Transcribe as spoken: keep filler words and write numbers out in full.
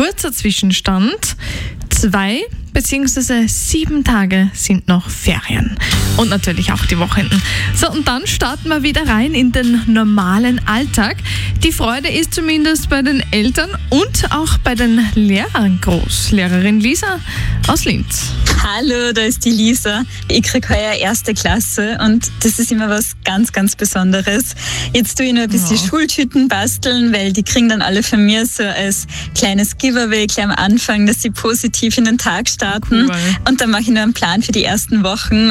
kurzer Zwischenstand. Zwei beziehungsweise sieben Tage sind noch Ferien. Und natürlich auch die Wochenenden. So, und dann starten wir wieder rein in den normalen Alltag. Die Freude ist zumindest bei den Eltern und auch bei den Lehrern groß. Lehrerin Lisa aus Linz. Hallo, da ist die Lisa. Ich kriege heuer erste Klasse und das ist immer was ganz, ganz Besonderes. Jetzt tue ich noch ein bisschen ja. Schultüten basteln, weil die kriegen dann alle von mir so als kleines Giveaway gleich am Anfang, dass sie positiv in den Tag starten. Cool. Und dann mache ich noch einen Plan für die ersten Wochen.